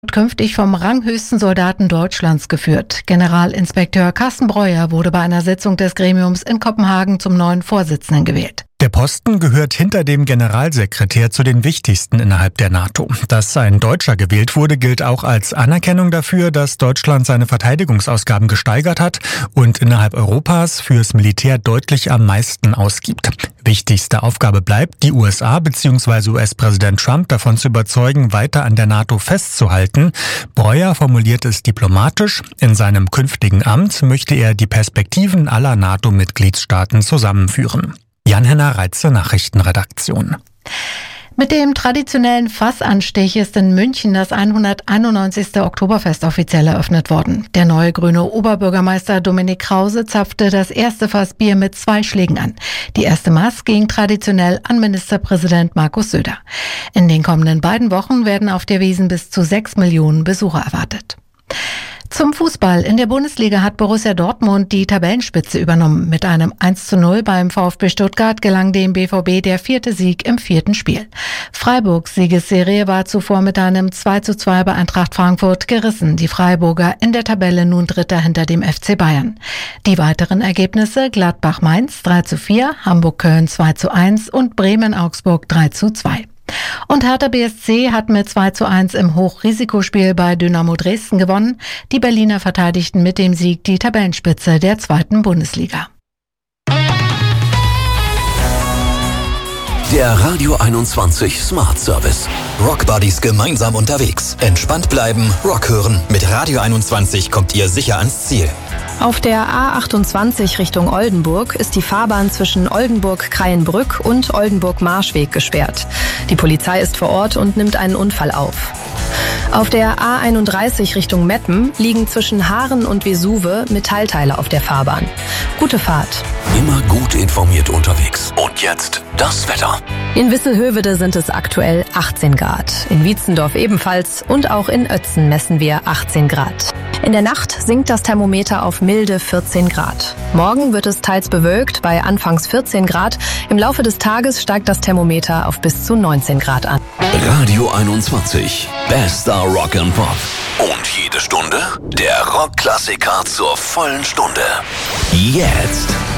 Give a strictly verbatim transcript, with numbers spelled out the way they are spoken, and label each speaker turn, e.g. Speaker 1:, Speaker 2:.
Speaker 1: künftig vom ranghöchsten Soldaten Deutschlands geführt. Generalinspekteur Carsten Breuer wurde bei einer Sitzung des Gremiums in Kopenhagen zum neuen Vorsitzenden gewählt.
Speaker 2: Der Posten gehört hinter dem Generalsekretär zu den wichtigsten innerhalb der NATO. Dass ein Deutscher gewählt wurde, gilt auch als Anerkennung dafür, dass Deutschland seine Verteidigungsausgaben gesteigert hat und innerhalb Europas fürs Militär deutlich am meisten ausgibt. Wichtigste Aufgabe bleibt, die U S A bzw. U S-Präsident Trump davon zu überzeugen, weiter an der NATO festzuhalten. Breuer formuliert es diplomatisch. In seinem künftigen Amt möchte er die Perspektiven aller NATO-Mitgliedstaaten zusammenführen. Jan-Henner Reitze, Nachrichtenredaktion.
Speaker 1: Mit dem traditionellen Fassanstich ist in München das hunderteinundneunzigste Oktoberfest offiziell eröffnet worden. Der neue grüne Oberbürgermeister Dominik Krause zapfte das erste Fass Bier mit zwei Schlägen an. Die erste Maß ging traditionell an Ministerpräsident Markus Söder. In den kommenden beiden Wochen werden auf der Wiesn bis zu sechs Millionen Besucher erwartet. Zum Fußball. In der Bundesliga hat Borussia Dortmund die Tabellenspitze übernommen. Mit einem eins zu null beim VfB Stuttgart gelang dem B V B der vierte Sieg im vierten Spiel. Freiburgs Siegesserie war zuvor mit einem zwei zu zwei bei Eintracht Frankfurt gerissen. Die Freiburger in der Tabelle nun Dritter hinter dem F C Bayern. Die weiteren Ergebnisse: Gladbach-Mainz drei zu vier, Hamburg-Köln zwei zu eins und Bremen-Augsburg drei zu zwei. Und Hertha B S C hat mit zwei zu eins im Hochrisikospiel bei Dynamo Dresden gewonnen. Die Berliner verteidigten mit dem Sieg die Tabellenspitze der zweiten Bundesliga.
Speaker 3: Der Radio einundzwanzig Smart Service. Rock Buddies gemeinsam unterwegs. Entspannt bleiben, Rock hören. Mit Radio einundzwanzig kommt ihr sicher ans Ziel.
Speaker 4: Auf der A achtundzwanzig Richtung Oldenburg ist die Fahrbahn zwischen Oldenburg-Kreienbrück und Oldenburg-Marschweg gesperrt. Die Polizei ist vor Ort und nimmt einen Unfall auf. Auf der A einunddreißig Richtung Meppen liegen zwischen Haaren und Vesuve Metallteile auf der Fahrbahn. Gute Fahrt.
Speaker 3: Immer gut informiert unterwegs. Und jetzt das Wetter.
Speaker 4: In Visselhövede sind es aktuell achtzehn Grad. In Wietzendorf ebenfalls und auch in Ötzen messen wir achtzehn Grad. In der Nacht sinkt das Thermometer auf milde vierzehn Grad. Morgen wird es teils bewölkt bei anfangs vierzehn Grad. Im Laufe des Tages steigt das Thermometer auf bis zu neunzehn Grad an.
Speaker 3: Radio einundzwanzig. Bester Rock and Pop. Und jede Stunde der Rockklassiker zur vollen Stunde. Jetzt.